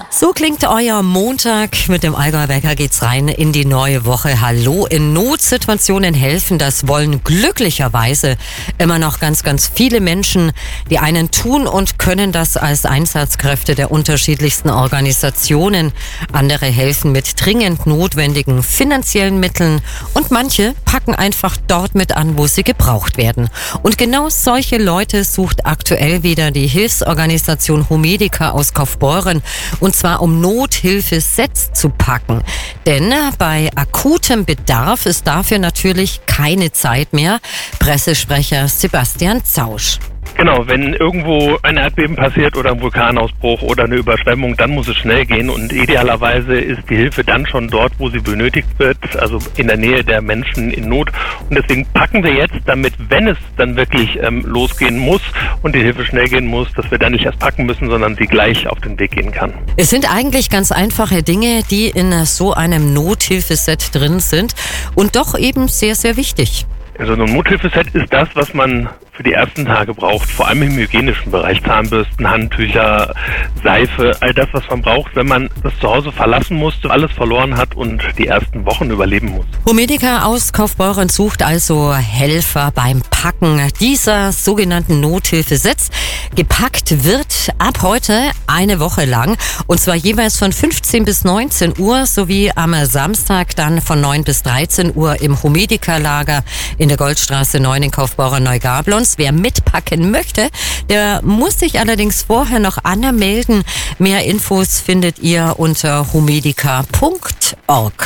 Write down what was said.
So klingt euer Montag. Mit dem Allgäuer Wecker geht's rein in die neue Woche. Hallo, in Notsituationen helfen, das wollen glücklicherweise immer noch ganz, ganz viele Menschen. Die einen tun und können das als Einsatzkräfte der unterschiedlichsten Organisationen. Andere helfen mit dringend notwendigen finanziellen Mitteln und manche packen einfach dort mit an, wo sie gebraucht werden. Und genau solche Leute sucht aktuell wieder die Hilfsorganisation Homedica aus Kaufbeuren, und zwar um Nothilfesets zu packen. Denn bei akutem Bedarf ist dafür natürlich keine Zeit mehr. Pressesprecher Sebastian Zausch. Genau, wenn irgendwo ein Erdbeben passiert oder ein Vulkanausbruch oder eine Überschwemmung, dann muss es schnell gehen und idealerweise ist die Hilfe dann schon dort, wo sie benötigt wird, also in der Nähe der Menschen in Not. Und deswegen packen wir jetzt, damit, wenn es dann wirklich losgehen muss und die Hilfe schnell gehen muss, dass wir dann nicht erst packen müssen, sondern sie gleich auf den Weg gehen kann. Es sind eigentlich ganz einfache Dinge, die in so einem Nothilfeset drin sind und doch eben sehr, sehr wichtig. Also ein Nothilfeset ist das, was man für die ersten Tage braucht, vor allem im hygienischen Bereich, Zahnbürsten, Handtücher, Seife, all das, was man braucht, wenn man das Zuhause verlassen musste, alles verloren hat und die ersten Wochen überleben muss. Homedica aus Kaufbeuren sucht also Helfer beim Packen dieser sogenannten Nothilfesets. Gepackt wird ab heute eine Woche lang und zwar jeweils von 15 bis 19 Uhr sowie am Samstag dann von 9 bis 13 Uhr im Homedica-Lager in der Goldstraße 9 in Kaufbeuren-Neugablon. Wer mitpacken möchte, der muss sich allerdings vorher noch anmelden. Mehr Infos findet ihr unter homedica.org.